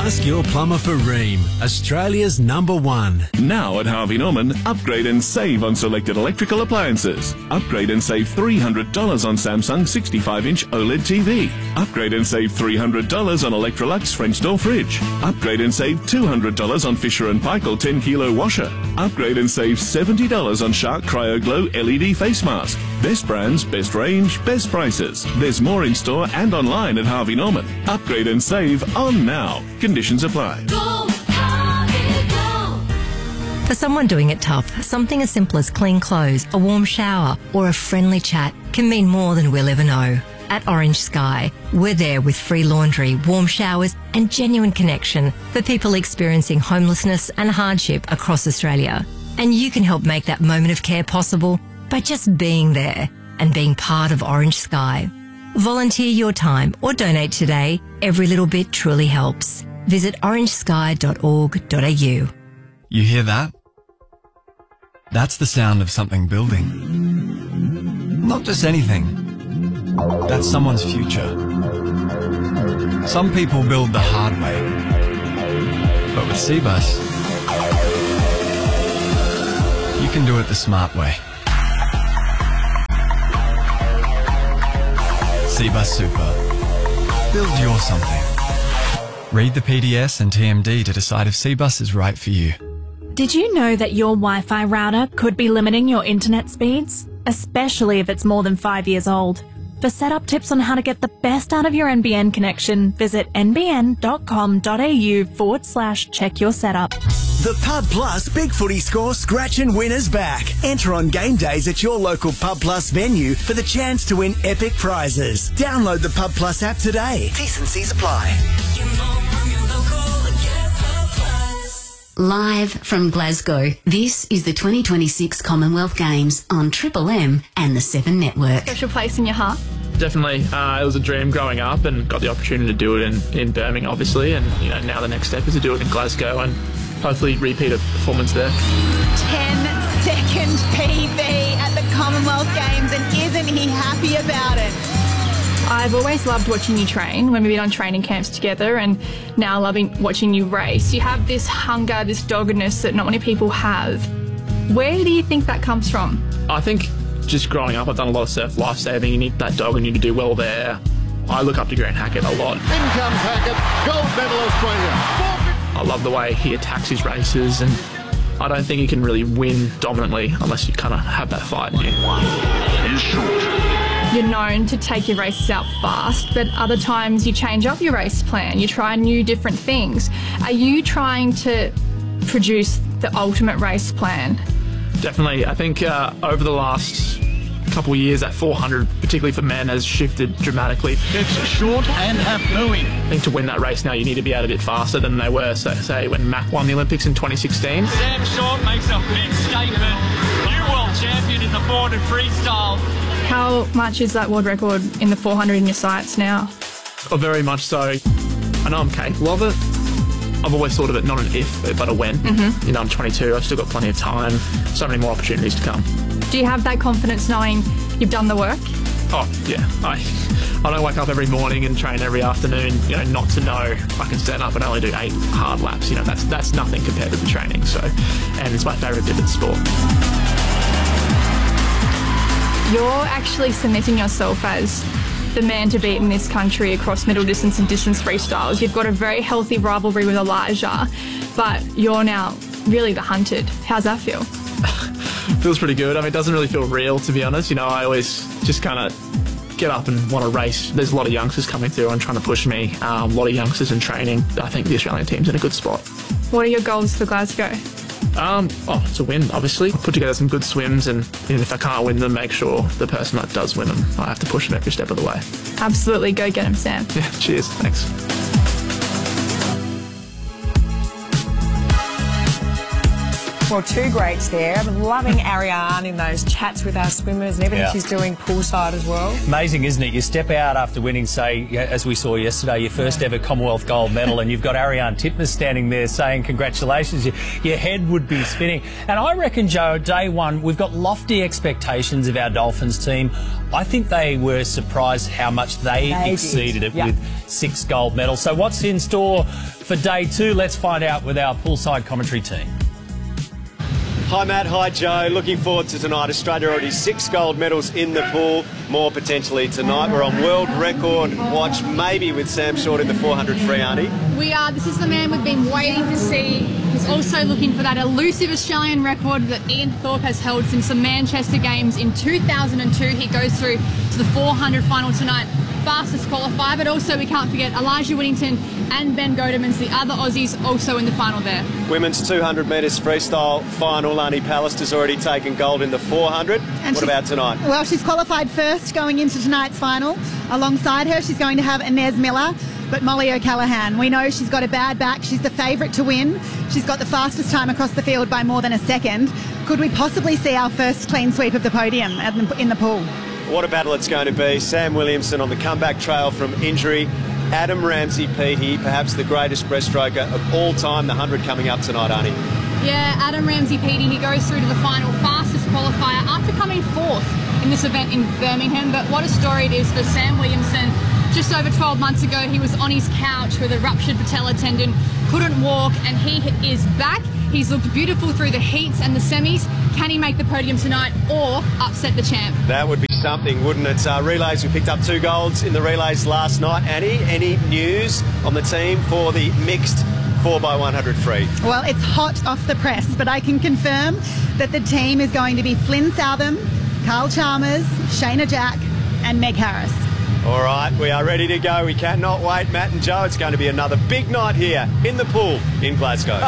Ask your plumber for Rheem, Australia's #1. Now at Harvey Norman, upgrade and save on selected electrical appliances. Upgrade and save $300 on Samsung 65-inch OLED TV. Upgrade and save $300 on Electrolux French door fridge. Upgrade and save $200 on Fisher & Paykel 10-kilo washer. Upgrade and save $70 on Shark Cryo Glow LED face mask. Best brands, best range, best prices. There's more in store and online at Harvey Norman. Upgrade and save on now. Conditions apply. For someone doing it tough, something as simple as clean clothes, a warm shower, or a friendly chat can mean more than we'll ever know. At Orange Sky, we're there with free laundry, warm showers, and genuine connection for people experiencing homelessness and hardship across Australia. And you can help make that moment of care possible by just being there and being part of Orange Sky. Volunteer your time or donate today. Every little bit truly helps. Visit orangesky.org.au. You hear that? That's the sound of something building. Not just anything. That's someone's future. Some people build the hard way. But with Cbus, you can do it the smart way. Cbus Super. Build your something. Read the PDS and TMD to decide if Cbus is right for you. Did you know that your Wi-Fi router could be limiting your internet speeds? Especially if it's more than 5 years old. For setup tips on how to get the best out of your NBN connection, visit nbn.com.au/check your setup. The Pub Plus Big Footy Score Scratch and Win is back. Enter on game days at your local Pub Plus venue for the chance to win epic prizes. Download the Pub Plus app today. T&Cs apply. Live from Glasgow, this is the 2026 Commonwealth Games on Triple M and the 7 Network. Special place in your heart? Definitely. It was a dream growing up and got the opportunity to do it in Birmingham, obviously, and now the next step is to do it in Glasgow and hopefully repeat a performance there. 10-second PB at the Commonwealth Games, and isn't he happy about it? I've always loved watching you train when we've been on training camps together, and now loving watching you race. You have this hunger, this doggedness that not many people have. Where do you think that comes from? I think just growing up, I've done a lot of surf lifesaving. You need that dog and you need to do well there. I look up to Grant Hackett a lot. In comes Hackett, gold medal Australia. I love the way he attacks his races, and I don't think he can really win dominantly unless you kind of have that fight in you. Is short. You're known to take your races out fast, but other times you change up your race plan. You try new different things. Are you trying to produce the ultimate race plan? Definitely. I think over the last couple of years, that 400, particularly for men, has shifted dramatically. It's short and half moving. I think to win that race now, you need to be out a bit faster than they were, so, say, when Mac won the Olympics in 2016. Sam Short makes a big statement. New world champion in the 400 freestyle. How much is that world record in the 400 in your sights now? Oh, very much so. I know I'm capable of it. I've always thought of it not an if, but a when. Mm-hmm. I'm 22, I've still got plenty of time, so many more opportunities to come. Do you have that confidence knowing you've done the work? Oh, yeah. I don't wake up every morning and train every afternoon, not to know I can stand up and only do 8 hard laps. That's nothing compared to the training, and it's my favourite bit of the sport. You're actually cementing yourself as the man to beat in this country across middle distance and distance freestyles. You've got a very healthy rivalry with Elijah, but you're now really the hunted. How's that feel? Feels pretty good. I mean, it doesn't really feel real, to be honest. I always just kind of get up and want to race. There's a lot of youngsters coming through and trying to push me. A lot of youngsters in training. I think the Australian team's in a good spot. What are your goals for Glasgow? To win, obviously. Put together some good swims, and if I can't win them, make sure the person that does win them, I have to push them every step of the way. Absolutely. Go get them, Sam. Yeah, cheers. Thanks. Well, two greats there. I'm loving Ariane in those chats with our swimmers and everything she's doing poolside as well. Amazing, isn't it? You step out after winning, say, as we saw yesterday, your first ever Commonwealth gold medal, and you've got Ariane Titmus standing there saying congratulations. Your head would be spinning. And I reckon, Joe, day one, we've got lofty expectations of our Dolphins team. I think they were surprised how much they exceeded it with 6 gold medals. So what's in store for day 2? Let's find out with our poolside commentary team. Hi Matt, hi Joe. Looking forward to tonight. Australia already 6 gold medals in the pool, more potentially tonight. We're on world record watch, maybe with Sam Short in the 400 free, Arnie. We are. This is the man we've been waiting to see. He's also looking for that elusive Australian record that Ian Thorpe has held since the Manchester Games in 2002. He goes through to the 400 final tonight. Fastest qualifier, but also we can't forget Elijah Whittington and Ben Godemans, the other Aussies, also in the final there. Women's 200 metres freestyle final. Lani Pallister's already taken gold in the 400. And what about tonight? Well, she's qualified first going into tonight's final. Alongside her, she's going to have Inez Miller, but Molly O'Callaghan. We know she's got a bad back. She's the favourite to win. She's got the fastest time across the field by more than a second. Could we possibly see our first clean sweep of the podium in the pool? What a battle it's going to be. Sam Williamson on the comeback trail from injury. Adam Ramsey-Peaty, perhaps the greatest breaststroker of all time. The 100 coming up tonight, Arnie. Yeah, Adam Ramsey-Peaty, he goes through to the final, fastest qualifier after coming 4th in this event in Birmingham. But what a story it is for Sam Williamson. Just over 12 months ago, he was on his couch with a ruptured patella tendon, couldn't walk, and he is back. He's looked beautiful through the heats and the semis. Can he make the podium tonight or upset the champ? That would be something, wouldn't it? Relays, we picked up 2 golds in the relays last night. Annie, any news on the team for the mixed 4x100 free? Well, it's hot off the press, but I can confirm that the team is going to be Flynn Southam, Carl Chalmers, Shayna Jack and Meg Harris. All right, we are ready to go. We cannot wait, Matt and Joe. It's going to be another big night here in the pool in Glasgow.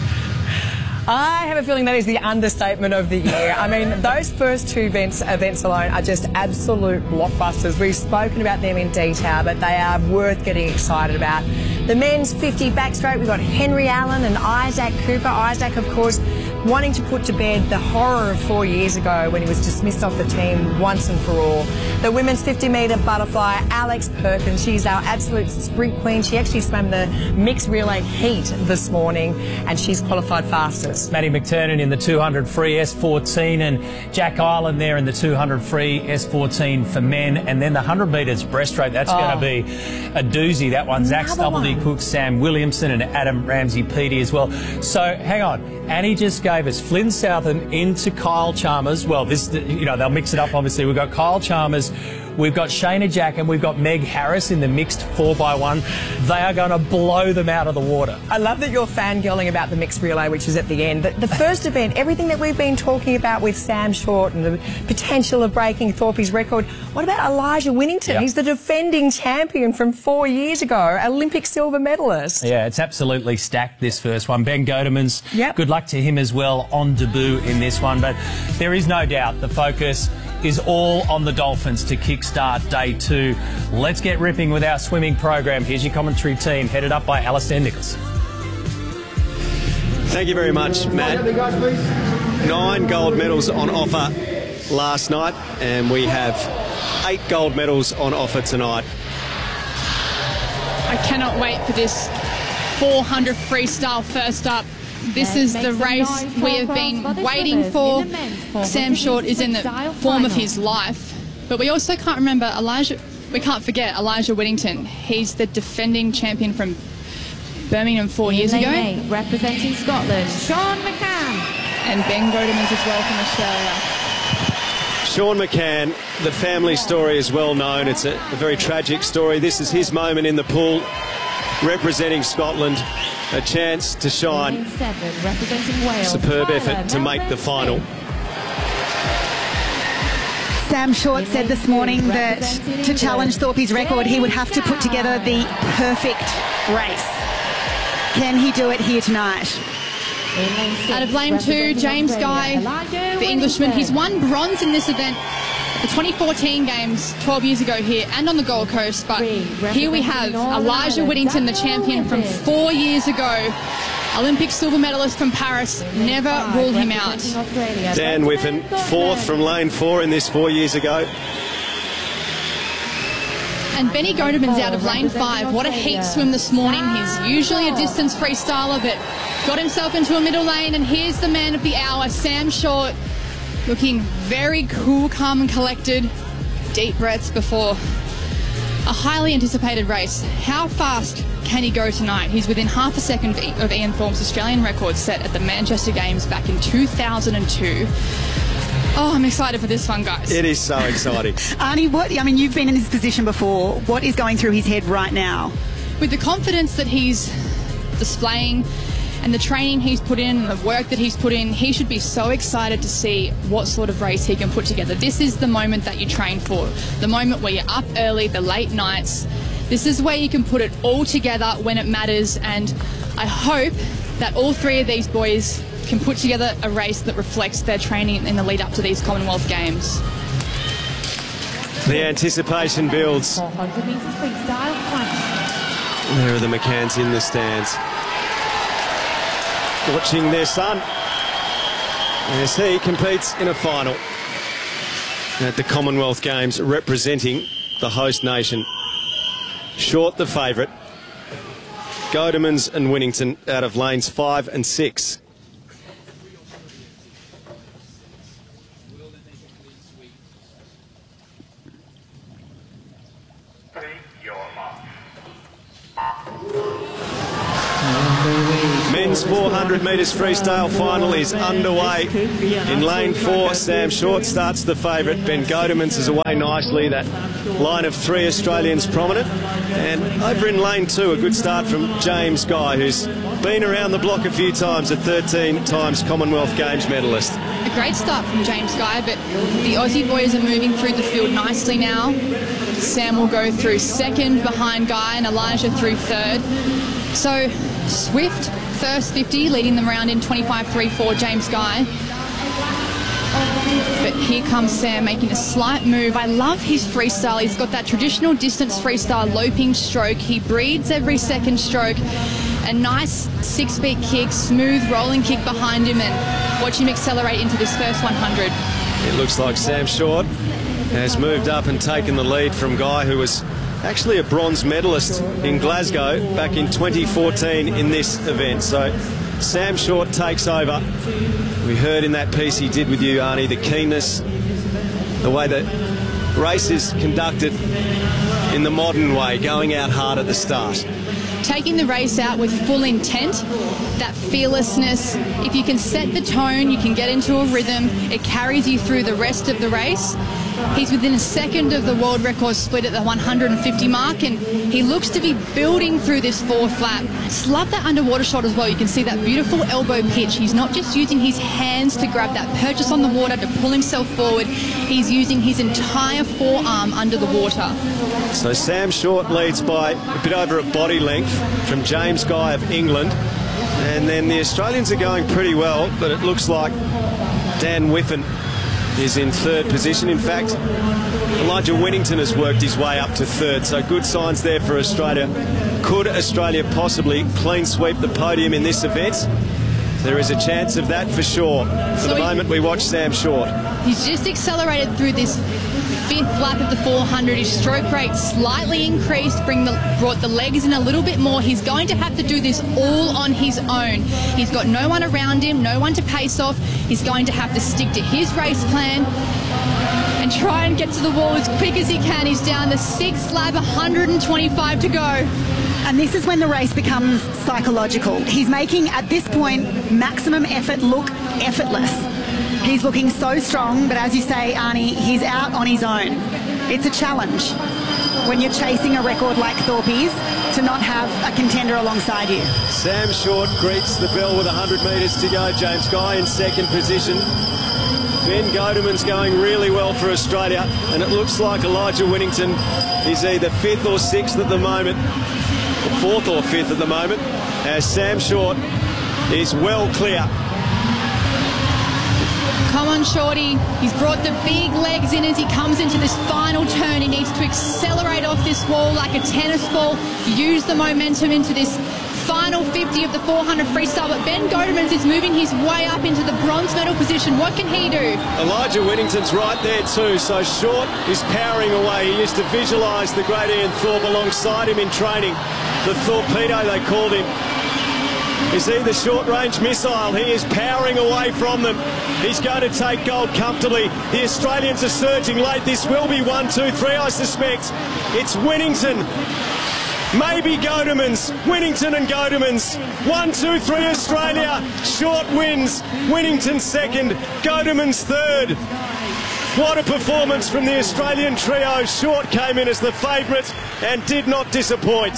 I have a feeling that is the understatement of the year. I mean, those first 2 events alone are just absolute blockbusters. We've spoken about them in detail, but they are worth getting excited about. The men's 50 backstroke, we've got Henry Allen and Isaac Cooper. Isaac, of course, wanting to put to bed the horror of 4 years ago when he was dismissed off the team once and for all. The women's 50-metre butterfly, Alex Perkins, she's our absolute sprint queen. She actually swam the mixed relay heat this morning and she's qualified fastest. Maddie McTurnan in the 200 free S14 and Jack Ireland there in the 200 free S14 for men. And then the 100 metres breaststroke, that's going to be a doozy. That one, Zach Stubblety Cook, Sam Williamson and Adam Ramsey-Peaty as well. So hang on, Annie just gave us Flynn Southam into Kyle Chalmers. Well, this, you know, they'll mix it up obviously. We've got Kyle Chalmers, we've got Shayna Jack and we've got Meg Harris in the mixed 4x1. They are going to blow them out of the water. I love that you're fangirling about the mixed relay, which is at the end. The first event, everything that we've been talking about with Sam Short and the potential of breaking Thorpe's record. What about Elijah Whittington? He's the defending champion from 4 years ago, Olympic silver medalist. Yeah, it's absolutely stacked, this first one. Ben Godemans, good luck to him as well on debut in this one. But there is no doubt the focus is all on the Dolphins to kickstart day 2. Let's get ripping with our swimming program. Here's your commentary team, headed up by Alistair Nicholson. Thank you very much, Matt. 9 gold medals on offer last night, and we have 8 gold medals on offer tonight. I cannot wait for this 400 freestyle first up. This is the race we have been waiting for. Sam Short is in the form of his life, but we also can't forget Elijah Whittington. He's the defending champion from Birmingham 4 years ago. Representing Scotland, Sean McCann. And Ben Godemans as well from Australia. Sean McCann, the family story is well known. It's a very tragic story. This is his moment in the pool, representing Scotland. A chance to shine. Representing Wales. Superb effort to make the final. Sam Short said this morning that to challenge Thorpe's record, he would have to put together the perfect race. Can he do it here tonight? Out of lane 2, James Guy, the Englishman. He's won bronze in this event. The 2014 Games 12 years ago here and on the Gold Coast, but here we have Elijah Whittington, the champion from 4 years ago. Olympic silver medalist from Paris, never rule him out. Dan Whiffen, 4th from lane 4 in this 4 years ago. And Benny Godeman's out of lane 5. What a heat swim this morning. He's usually a distance freestyler, but got himself into a middle lane. And here's the man of the hour, Sam Short, looking very cool, calm and collected. Deep breaths before a highly anticipated race. How fast can he go tonight? He's within half a second of Ian Thorpe's Australian record set at the Manchester Games back in 2002. Oh, I'm excited for this one, guys. It is so exciting. Arnie, you've been in this position before. What is going through his head right now? With the confidence that he's displaying and the training he's put in and the work that he's put in, he should be so excited to see what sort of race he can put together. This is the moment that you train for, the moment where you're up early, the late nights. This is where you can put it all together when it matters, and I hope that all 3 of these boys can put together a race that reflects their training in the lead up to these Commonwealth Games. The anticipation builds. There are the McCanns in the stands, watching their son as he competes in a final at the Commonwealth Games, representing the host nation. Short the favourite. Godemans and Winnington out of lanes 5 and 6. Men's 400 metres freestyle final is underway. In lane 4, Sam Short starts the favourite. Ben Godemans is away nicely. That line of 3 Australians prominent. And over in lane 2, a good start from James Guy, who's been around the block a few times, a 13 times Commonwealth Games medalist. A great start from James Guy, but the Aussie boys are moving through the field nicely now. Sam will go through 2nd behind Guy and Elijah through 3rd. So Swift, first 50, leading them around in 25.34, James Guy. But here comes Sam making a slight move. I love his freestyle. He's got that traditional distance freestyle loping stroke. He breathes every second stroke. A nice 6-beat kick, smooth rolling kick behind him, and watch him accelerate into this first 100. It looks like Sam Short has moved up and taken the lead from Guy, who was actually a bronze medalist in Glasgow back in 2014 in this event. So Sam Short takes over. We heard in that piece he did with you, Arnie, the keenness, the way that race is conducted in the modern way, going out hard at the start. Taking the race out with full intent, that fearlessness. If you can set the tone, you can get into a rhythm, it carries you through the rest of the race. He's within a second of the world record split at the 150 mark, and he looks to be building through this 4th lap. I just love that underwater shot as well. You can see that beautiful elbow pitch. He's not just using his hands to grab that purchase on the water to pull himself forward. He's using his entire forearm under the water. So Sam Short leads by a bit over a body length from James Guy of England. And then the Australians are going pretty well, but it looks like Dan Whiffen is in 3rd position. In fact, Elijah Winnington has worked his way up to 3rd, so good signs there for Australia. Could Australia possibly clean sweep the podium in this event? There is a chance of that for sure. For the moment, we watch Sam Short. He's just accelerated through this 5th lap of the 400. His stroke rate slightly increased, brought the legs in a little bit more. He's going to have to do this all on his own. He's got no one around him, no one to pace off. He's going to have to stick to his race plan and try and get to the wall as quick as he can. He's down the 6th lap, 125 to go. And this is when the race becomes psychological. He's making, at this point, maximum effort look effortless. He's looking so strong, but as you say, Arnie, he's out on his own. It's a challenge when you're chasing a record like Thorpe's to not have a contender alongside you. Sam Short greets the bell with 100 metres to go. James Guy in 2nd position. Ben Godeman's going really well for Australia, and it looks like Elijah Winnington is either 5th or 6th at the moment, or 4th or 5th at the moment, as Sam Short is well clear. Come on, Shorty. He's brought the big legs in as he comes into this final turn. He needs to accelerate off this wall like a tennis ball, use the momentum into this final 50 of the 400 freestyle, but Ben Godemans is moving his way up into the bronze medal position. What can he do? Elijah Winnington's right there too, so Short is powering away. He used to visualise the great Ian Thorpe alongside him in training. The Torpedo, they called him. Is he the short-range missile? He is powering away from them. He's going to take gold comfortably. The Australians are surging late. This will be 1, 2, 3, I suspect. It's Winnington. Maybe Godemans. Winnington and Godemans. 1, 2, 3, Australia. Short wins. Winnington second. Godemans third. What a performance from the Australian trio. Short came in as the favourite and did not disappoint.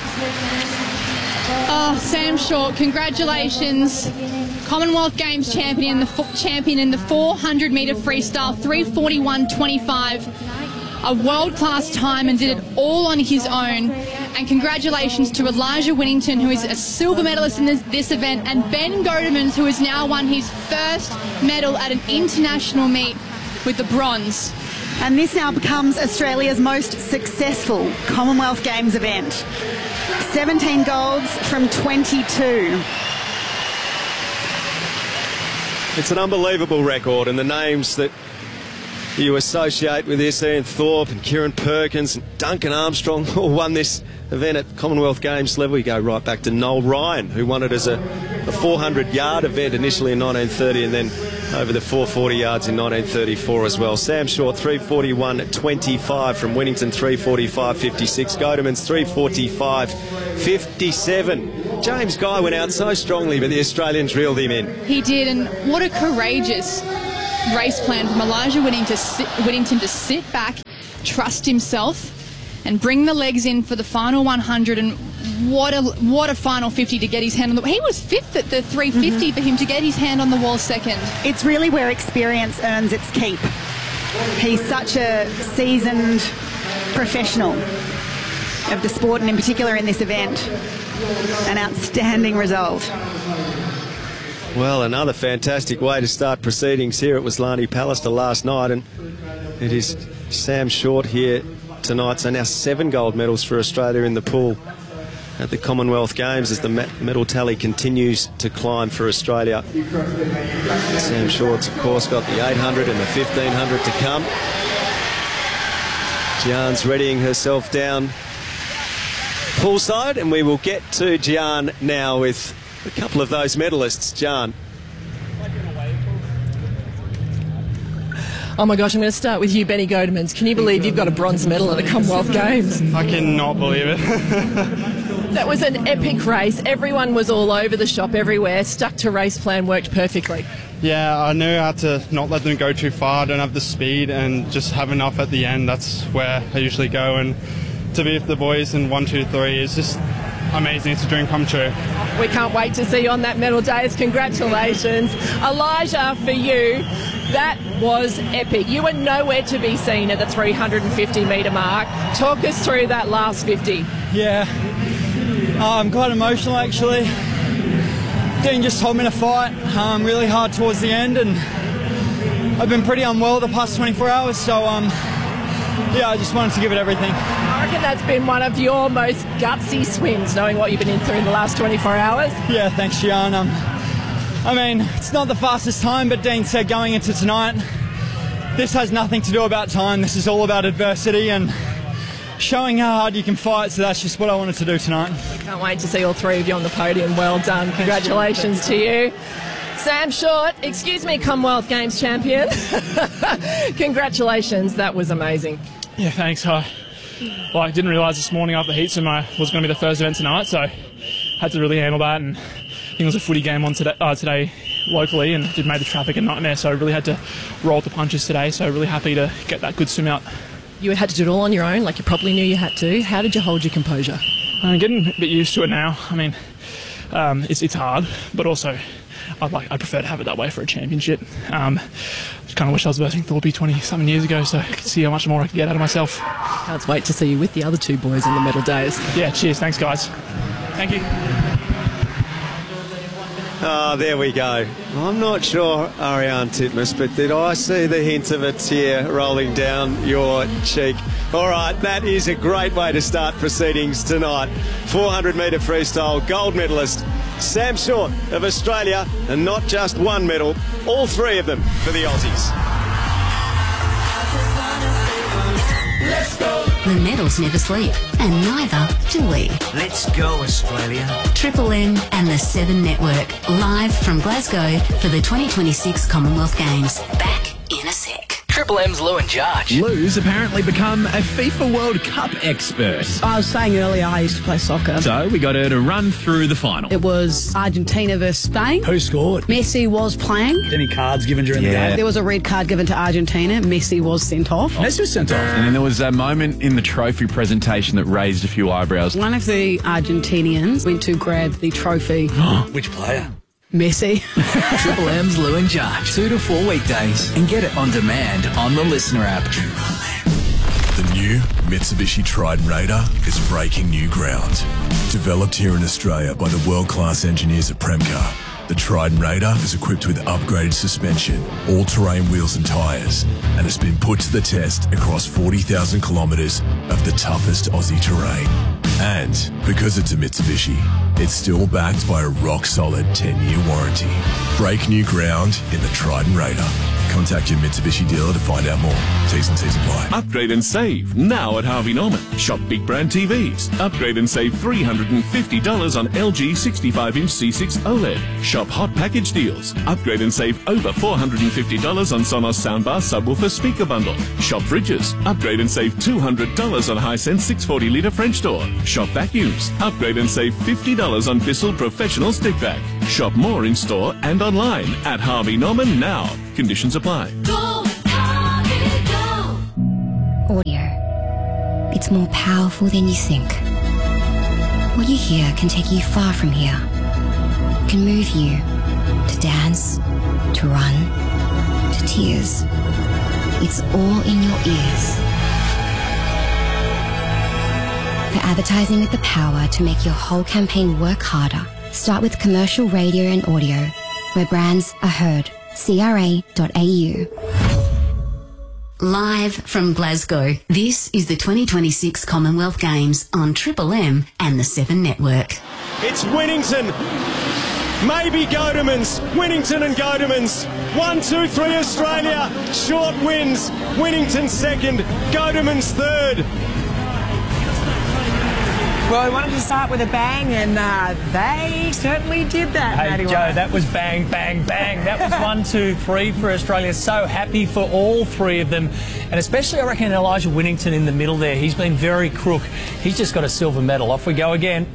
Oh, Sam Short, congratulations. Commonwealth Games champion in the 400 metre freestyle, 3:41.25. A world-class time and did it all on his own. And congratulations to Elijah Winnington, who is a silver medalist in this event, and Ben Godemans, who has now won his first medal at an international meet with the bronze. And this now becomes Australia's most successful Commonwealth Games event. 17 golds from 22. It's an unbelievable record, and the names that you associate with this, Ian Thorpe and Kieran Perkins and Duncan Armstrong, all won this event at Commonwealth Games level. You go right back to Noel Ryan, who won it as a 400-yard event initially in 1930 and then over the 440 yards in 1934 as well. Sam Short, 3:41.25 from Winnington, 3:45.56. Godemans, 3:45.57. James Guy went out so strongly, but the Australians reeled him in. He did, and what a courageous race plan from Elijah Winnington to sit back, trust himself, and bring the legs in for the final 100. And what a final 50 to get his hand on the... He was fifth at the 350 for him to get his hand on the wall second. It's really where experience earns its keep. He's such a seasoned professional of the sport, and in particular in this event. An outstanding result. Well, another fantastic way to start proceedings here. It was Lani Pallister last night, and it is Sam Short here tonight. So now 7 gold medals for Australia in the pool at the Commonwealth Games as the medal tally continues to climb for Australia. Sam Short's, of course, got the 800 and the 1500 to come. Gian's readying herself down poolside, and we will get to Gian now with a couple of those medalists. Gian. Oh my gosh, I'm going to start with you, Benny Godemans. Can you believe you've got a bronze medal at the Commonwealth Games? I cannot believe it. That was an epic race. Everyone was all over the shop everywhere. Stuck to race plan, worked perfectly. Yeah, I knew how to not let them go too far. I don't have the speed and just have enough at the end. That's where I usually go. And to be with the boys in 1, 2, 3 is just amazing. It's a dream come true. We can't wait to see you on that medal days. Congratulations. Elijah, for you, that was epic. You were nowhere to be seen at the 350 metre mark. Talk us through that last 50. Yeah, I'm quite emotional actually. Dean just told me to fight really hard towards the end, and I've been pretty unwell the past 24 hours, so yeah, I just wanted to give it everything. I reckon that's been one of your most gutsy swims, knowing what you've been in through in the last 24 hours. Yeah, thanks, Gian. I mean, it's not the fastest time, but Dean said going into tonight, this has nothing to do about time. This is all about adversity and showing how hard you can fight, so that's just what I wanted to do tonight. Can't wait to see all 3 of you on the podium. Well done. Congratulations to you. Sam Short, excuse me, Commonwealth Games champion. Congratulations, that was amazing. Yeah, thanks. Well, I didn't realise this morning after the heats was going to be the first event tonight, so had to really handle that. And I think it was a footy game on today locally, and it made the traffic a nightmare, so I really had to roll the punches today, so really happy to get that good swim out. You had to do it all on your own, like you probably knew you had to. How did you hold your composure? I'm getting a bit used to it now. I mean, it's hard, but also I prefer to have it that way for a championship. Just kind of wish I was versing Thorpe 20-something years ago, so I could see how much more I could get out of myself. Can't wait to see you with the other 2 boys on the medal days. Yeah, cheers. Thanks, guys. Thank you. Oh, there we go. I'm not sure, Ariane Titmus, but did I see the hint of a tear rolling down your cheek? All right, that is a great way to start proceedings tonight. 400-metre freestyle gold medalist Sam Short of Australia, and not just one medal, all three of them for the Aussies. Let's go. The medals never sleep, and neither do we. Let's go, Australia. Triple M and the 7 Network, live from Glasgow for the 2026 Commonwealth Games. Back in a sec. Triple M's Lou and Judge. Lou's apparently become a FIFA World Cup expert. I was saying earlier I used to play soccer. So we got her to run through the final. It was Argentina versus Spain. Who scored? Messi was playing. Any cards given during the game? There was a red card given to Argentina. Messi was sent off. Messi was sent off. And then there was a moment in the trophy presentation that raised a few eyebrows. One of the Argentinians went to grab the trophy. Which player? Messi. Triple M's Lou and Judge. 2 to 4 weekdays. And get it on demand on the Listener app. The new Mitsubishi Triton Raider is breaking new ground. Developed here in Australia by the world-class engineers at Premcar, the Triton Raider is equipped with upgraded suspension, all-terrain wheels and tyres, and has been put to the test across 40,000 kilometres of the toughest Aussie terrain. And because it's a Mitsubishi, it's still backed by a rock-solid 10-year warranty. Break new ground in the Triton Raider. Contact your Mitsubishi dealer to find out more. T's and C's apply. Upgrade and save now at Harvey Norman. Shop big brand TVs. Upgrade and save $350 on LG 65-inch C6 OLED. Shop hot package deals. Upgrade and save over $450 on Sonos soundbar subwoofer speaker bundle. Shop fridges. Upgrade and save $200 on Hisense 640-litre French door. Shop vacuums. Upgrade and save $50 on Bissell Professional Stick Vac. Shop more in store and online at Harvey Norman now. Conditions apply. Audio. It's more powerful than you think. What you hear can take you far from here. Can move you to dance, to run, to tears. It's all in your ears. For advertising with the power to make your whole campaign work harder, start with commercial radio and audio, where brands are heard. CRA.au. Live from Glasgow, this is the 2026 Commonwealth Games on Triple M and the 7 Network. It's Winnington, maybe Godemans, Winnington and Godemans. 1, 2, 3 Australia. Short wins, Winnington second, Godemans third. Well, we wanted to start with a bang, and they certainly did that, Hey, Matty Joe, White. that was bang, bang, bang. That was 1, 2, 3 for Australia. So happy for all three of them. And especially, I reckon, Elijah Winnington in the middle there. He's been very crook. He's just got a silver medal. Off we go again.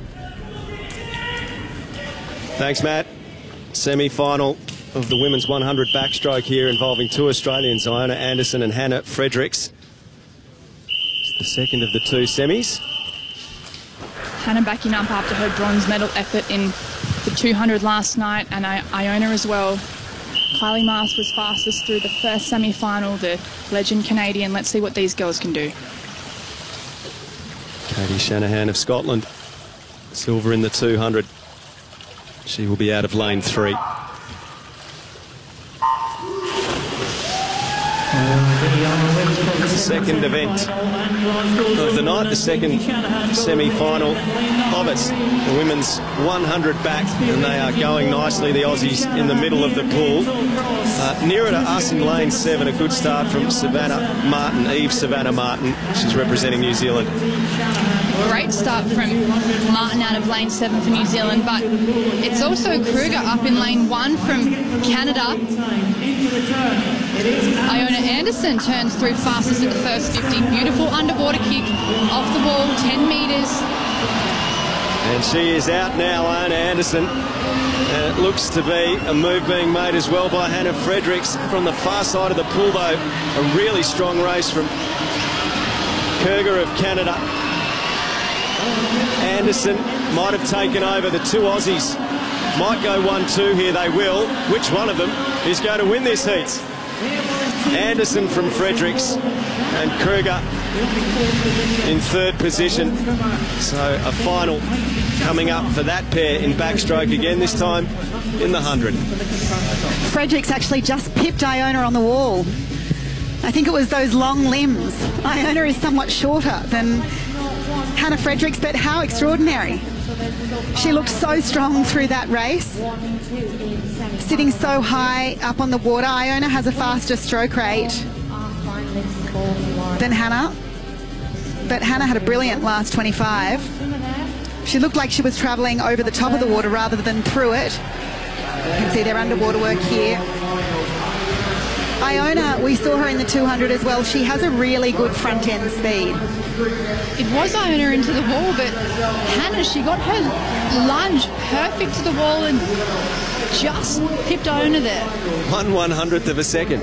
Thanks, Matt. Semi-final of the women's 100 backstroke here involving 2 Australians, Iona Anderson and Hannah Fredericks. It's the second of the 2 semis. Hannah backing up after her bronze medal effort in the 200 last night, and Iona as well. Kylie Mast was fastest through the first semi-final, the legend Canadian. Let's see what these girls can do. Katie Shanahan of Scotland, silver in the 200. She will be out of lane 3. Second event of the night, the second semi-final of it. The women's 100 back, and they are going nicely, the Aussies in the middle of the pool. Nearer to us in lane 7, a good start from Savannah Martin, Eve Savannah Martin. She's representing New Zealand. Great start from Martin out of lane 7 for New Zealand, but it's also Kruger up in lane 1 from Canada. Iona Anderson turns through fastest at the first 50. Beautiful underwater kick off the wall, 10 metres. And she is out now, Iona Anderson. And it looks to be a move being made as well by Hannah Fredericks from the far side of the pool, though. A really strong race from Kruger of Canada. Anderson might have taken over. The 2 Aussies might go 1-2 here. They will. Which one of them is going to win this heat? Anderson from Fredericks and Kruger in third position. So a final coming up for that pair in backstroke again, this time in the 100. Fredericks actually just pipped Iona on the wall. I think it was those long limbs. Iona is somewhat shorter than Hannah Fredericks, but how extraordinary. She looked so strong through that race, sitting so high up on the water. Iona has a faster stroke rate than Hannah, but Hannah had a brilliant last 25. She looked like she was travelling over the top of the water rather than through it. You can see their underwater work here. Iona, we saw her in the 200 as well. She has a really good front end speed. It was Iona into the wall, but Hannah, she got her lunge perfect to the wall and just pipped Iona there. 1/100th of a second.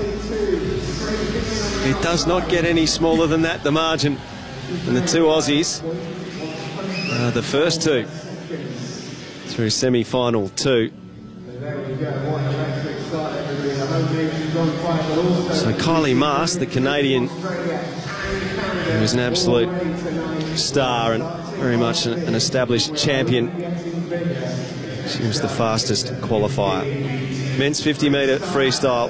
It does not get any smaller than that, the margin. And the two Aussies, the first two through semi-final two. So Kylie Maas, the Canadian, who is an absolute star and very much an established champion. She was the fastest qualifier. Men's 50-metre freestyle.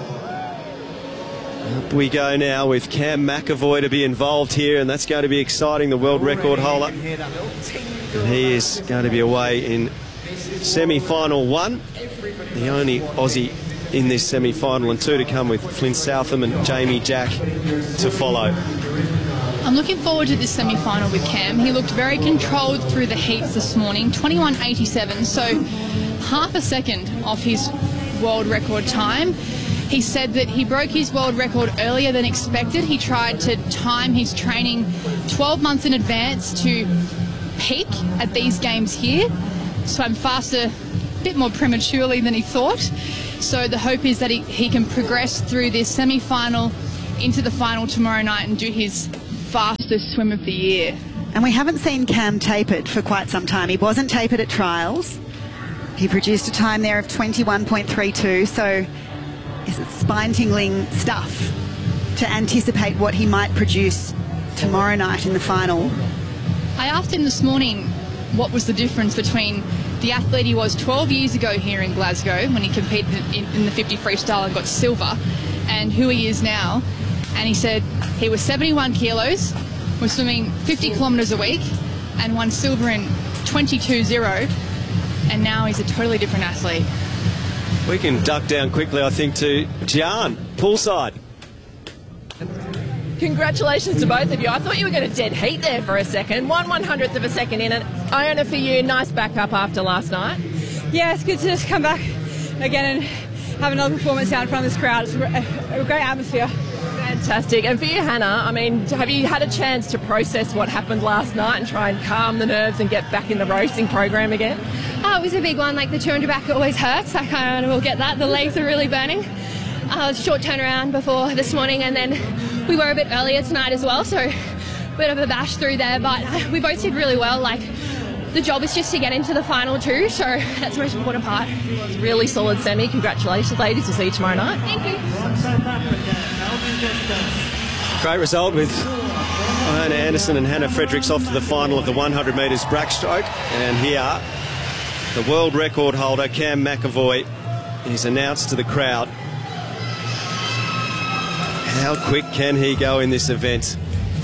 Up we go now with Cam McAvoy to be involved here, and that's going to be exciting, the world record holder. And he is going to be away in semi-final one, the only Aussie in this semi-final, and two to come with Flynn Southam and Jamie Jack to follow. I'm looking forward to this semi-final with Cam. He looked very controlled through the heats this morning, 21.87, so half a second off his world record time. He said that he broke his world record earlier than expected. He tried to time his training 12 months in advance to peak at these games here. Swam faster, a bit more prematurely than he thought. So the hope is that he can progress through this semi-final into the final tomorrow night and do his fastest swim of the year. And we haven't seen Cam tapered for quite some time. He wasn't tapered at trials. He produced a time there of 21.32, so is it spine-tingling stuff to anticipate what he might produce tomorrow night in the final. I asked him this morning what was the difference between the athlete he was 12 years ago here in Glasgow when he competed in the 50 freestyle and got silver, and who he is now. And he said he was 71 kilos, was swimming 50 kilometres a week and won silver in 22.0, and now he's a totally different athlete. We can duck down quickly, I think, to Jan, poolside. Congratulations to both of you. I thought you were going to dead heat there for a second. 1/100th of a second in, and Iona, for you, nice backup after last night. Yeah, it's good to just come back again and have another performance out in front of this crowd. It's a great atmosphere. Fantastic. And for you, Hannah, I mean, have you had a chance to process what happened last night and try and calm the nerves and get back in the racing program again? Oh, it was a big one. Like the 200 back always hurts. I kind of will get that. The legs are really burning. Short turnaround before this morning, and then we were a bit earlier tonight as well, so a bit of a bash through there, but we both did really well. Like, the job is just to get into the final too, so that's the most important part. Really solid semi. Congratulations, ladies. We'll see you tomorrow night. Thank you. Great result with Iona Anderson and Hannah Fredericks off to the final of the 100 metres backstroke. And here, the world record holder, Cam McAvoy, is announced to the crowd. How quick can he go in this event?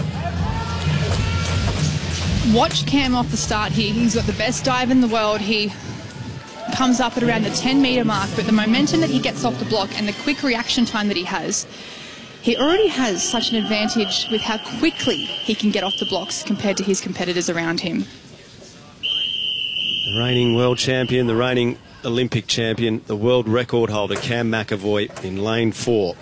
Watch Cam off the start here. He's got the best dive in the world. He comes up at around the 10-metre mark, but the momentum that he gets off the block and the quick reaction time that he already has such an advantage with how quickly he can get off the blocks compared to his competitors around him. The reigning world champion, the reigning Olympic champion, the world record holder, Cam McAvoy, in lane 4.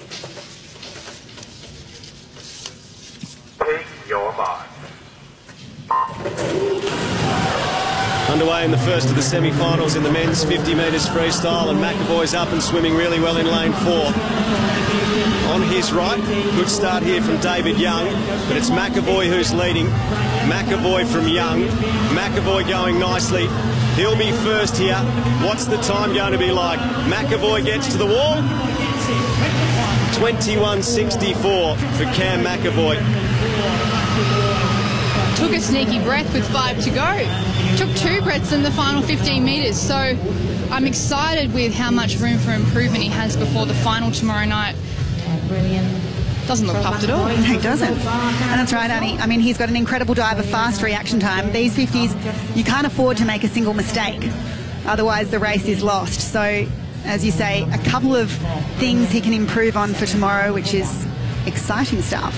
Underway in the first of the semi-finals in the men's 50 metres freestyle, and McAvoy's up and swimming really well in lane 4. On his right, good start here from David Young, but it's McAvoy who's leading. McAvoy from Young. McAvoy going nicely. He'll be first here. What's the time going to be like? McAvoy gets to the wall. 21.64 for Cam McAvoy. Took a sneaky breath with 5 to go. Took 2 breaths in the final 15 metres. So I'm excited with how much room for improvement he has before the final tomorrow night. Doesn't look puffed at all. No, he doesn't. And that's right, Annie. I mean, he's got an incredible diver, fast reaction time. These 50s, you can't afford to make a single mistake. Otherwise, the race is lost. So, as you say, a couple of things he can improve on for tomorrow, which is exciting stuff.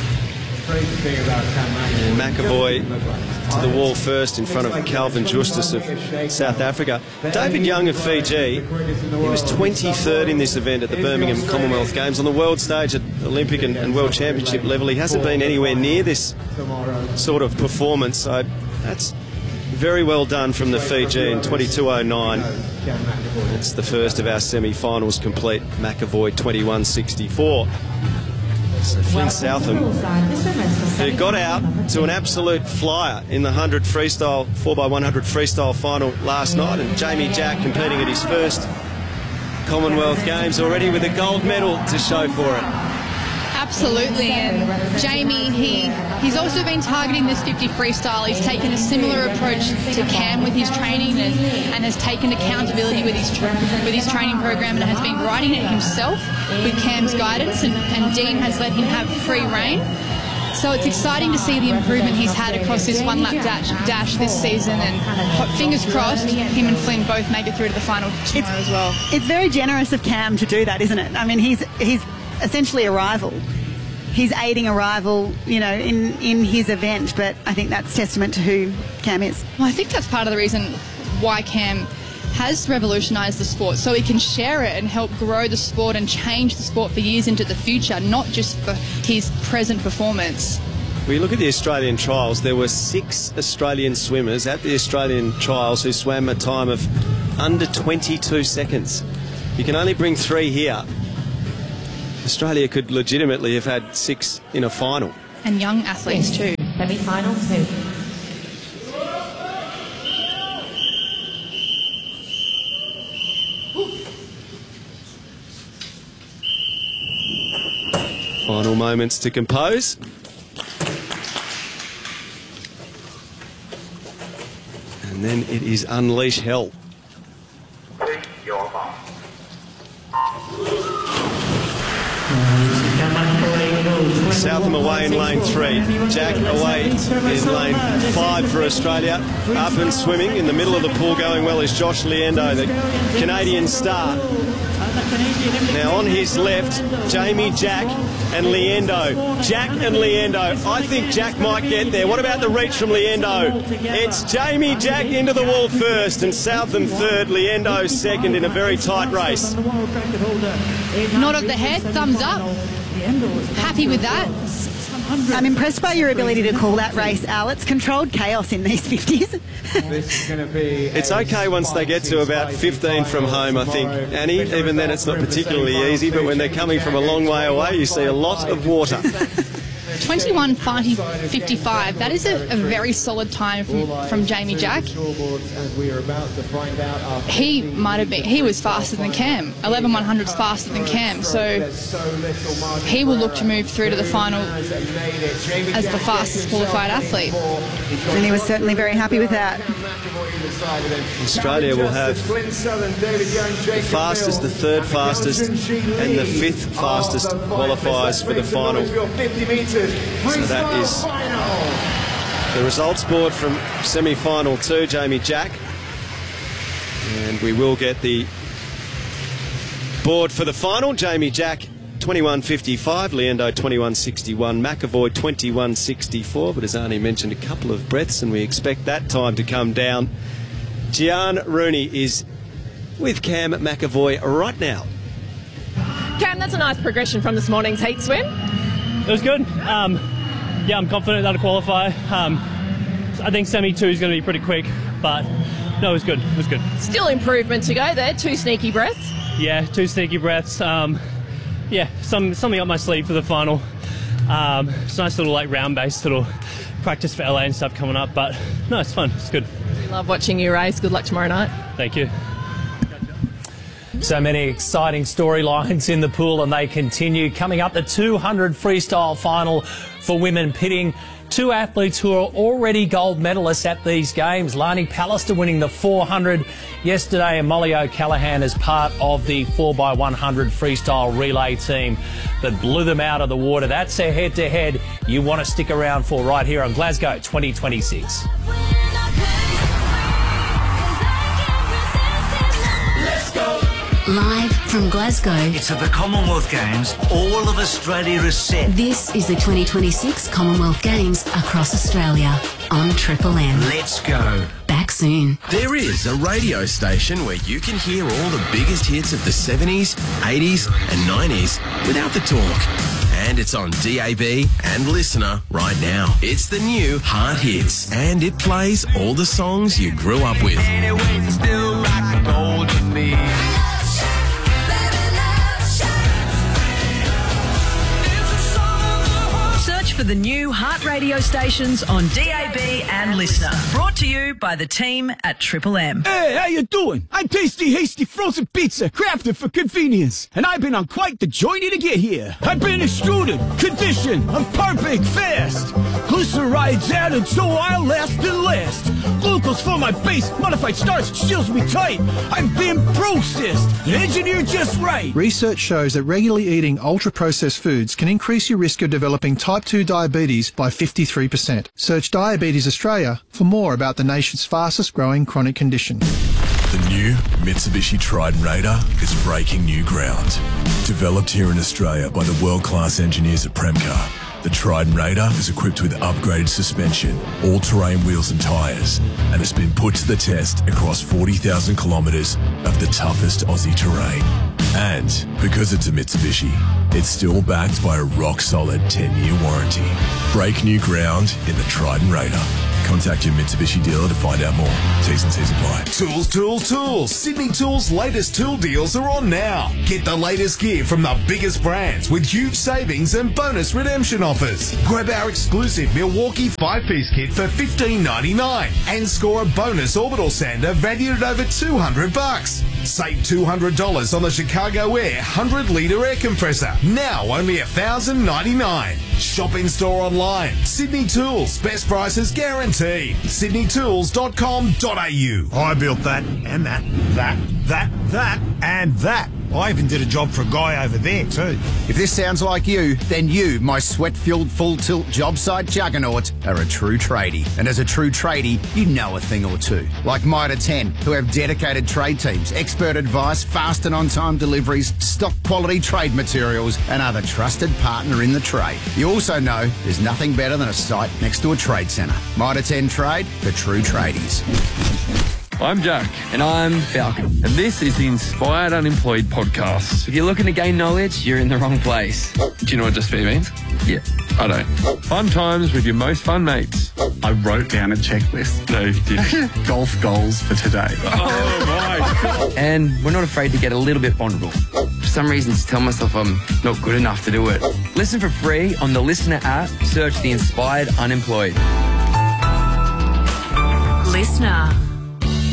And McAvoy to the wall first in front of Calvin Justus of South Africa. David Young of Fiji, he was 23rd in this event at the Birmingham Commonwealth Games. On the world stage at Olympic and World Championship level, he hasn't been anywhere near this sort of performance. So that's very well done from the Fijian, 22.09. It's the first of our semi-finals complete. McAvoy 21.64. So Flynn Southam, who got out to an absolute flyer in the 100 freestyle, 4x100 freestyle final last night, and Jamie Jack competing at his first Commonwealth Games already with a gold medal to show for it. Absolutely, and Jamie, he's also been targeting this 50 freestyle. He's taken a similar approach to Cam with his training and has taken accountability with his training program and has been riding it himself with Cam's guidance, and Dean has let him have free rein. So it's exciting to see the improvement he's had across this one-lap dash this season, and fingers crossed him and Flynn both make it through to the final tomorrow as well. It's very generous of Cam to do that, isn't it? I mean, he's essentially a rival. He's aiding a rival, you know, in his event, but I think that's testament to who Cam is. Well, I think that's part of the reason why Cam has revolutionised the sport, so he can share it and help grow the sport and change the sport for years into the future, not just for his present performance. We look at the Australian trials. There were 6 Australian swimmers at the Australian trials who swam a time of under 22 seconds. You can only bring 3 here. Australia could legitimately have had 6 in a final. And young athletes too. Semi-final 2. Final moments to compose. And then it is unleash hell. Southam away in lane 3. Jack away in lane 5 for Australia. Up and swimming in the middle of the pool, going well, is Josh Liendo, the Canadian star. Now on his left, Jamie Jack and Liendo. Jack and Liendo. I think Jack might get there. What about the reach from Liendo? It's Jamie Jack into the wall first and Southam third, Liendo second in a very tight race. Nod of the head, thumbs up. Happy with that. I'm impressed by your ability to call that race, Al. It's controlled chaos in these 50s. It's okay once they get to about 15 from home, I think, Annie. Even then it's not particularly easy, but when they're coming from a long way away, you see a lot of water. 21:55. That is a very solid time from Jamie Jack. He was faster than Cam. 11:100's faster than Cam, so he will look to move through to the final as the fastest qualified athlete. And he was certainly very happy with that. Australia will have the fastest, the 3rd fastest and the 5th fastest qualifiers for the final. So that is the results board from semi-final 2, Jamie Jack. And we will get the board for the final. Jamie Jack 21.55, Liendo 21.61, McAvoy 21.64, but as Arnie mentioned, a couple of breaths and we expect that time to come down. Gian Rooney is with Cam McAvoy right now. Cam, that's a nice progression from this morning's heat swim. It was good. Yeah, I'm confident that'll qualify. I think semi-2 is going to be pretty quick, but no, it was good. It was good. Still improvement to go there. 2 sneaky breaths. Yeah, 2 sneaky breaths. Yeah, something up my sleeve for the final. It's a nice little round-based little practice for LA and stuff coming up, but no, it's fun. It's good. We love watching you race. Good luck tomorrow night. Thank you. So many exciting storylines in the pool, and they continue. Coming up, the 200 freestyle final for women, pitting two athletes who are already gold medalists at these games. Lani Pallister winning the 400 yesterday, and Molly O'Callaghan as part of the 4x100 freestyle relay team that blew them out of the water. That's a head-to-head you want to stick around for right here on Glasgow 2026. Live from Glasgow. It's at the Commonwealth Games. All of Australia is set. This is the 2026 Commonwealth Games across Australia on Triple M. Let's go. Back soon. There is a radio station where you can hear all the biggest hits of the 70s, 80s and 90s without the talk. And it's on DAB and Listener right now. It's the new Heart Hits, and it plays all the songs you grew up with. Anyways, it's still rock gold to me. For the new Heart radio stations on DAB and Listener. Brought to you by the team at Triple M. Hey, how you doing? I'm Tasty Hasty Frozen Pizza, crafted for convenience. And I've been on quite the journey to get here. I've been extruded, conditioned, I'm perfect fast. Glycerides added so I'll last and last. Glucose for my base, modified starch seals me tight. I've been processed, engineered just right. Research shows that regularly eating ultra-processed foods can increase your risk of developing type 2 diabetes by 53%. Search Diabetes Australia for more about the nation's fastest growing chronic condition. The new Mitsubishi Triton Raider is breaking new ground. Developed here in Australia by the world-class engineers at Premcar, the Triton Raider is equipped with upgraded suspension, all-terrain wheels and tyres, and has been put to the test across 40,000 kilometres of the toughest Aussie terrain. And because it's a Mitsubishi, it's still backed by a rock-solid 10-year warranty. Break new ground in the Triton Raider. Contact your Mitsubishi dealer to find out more. T's and C's apply. Tools, tools, tools. Sydney Tools' latest tool deals are on now. Get the latest gear from the biggest brands with huge savings and bonus redemption offers. Grab our exclusive Milwaukee 5-piece kit for $15.99 and score a bonus orbital sander valued at over $200. Save $200 on the Chicago Air 100-litre air compressor. Now only $1,099. Shop in store online. Sydney Tools. Best prices guaranteed. sydneytools.com.au. I built that and that, and that. I even did a job for a guy over there too. If this sounds like you, then you, my sweat-filled full-tilt job site juggernaut, are a true tradie. And as a true tradie, you know a thing or two. Like Mitre 10, who have dedicated trade teams, expert advice, fast and on-time deliveries, stock quality trade materials, and are the trusted partner in the trade. You also know there's nothing better than a site next to a trade centre. Mitre 10 Trade for true tradies. I'm Jack. And I'm Falcon. And this is the Inspired Unemployed podcast. If you're looking to gain knowledge, you're in the wrong place. Do you know what just means? Yeah, I don't. Fun times with your most fun mates. I wrote down a checklist. No, you didn't. Golf goals for today. Oh, my God. And we're not afraid to get a little bit vulnerable. For some reason, to tell myself I'm not good enough to do it. Listen for free on the Listener app. Search the Inspired Unemployed. Listener.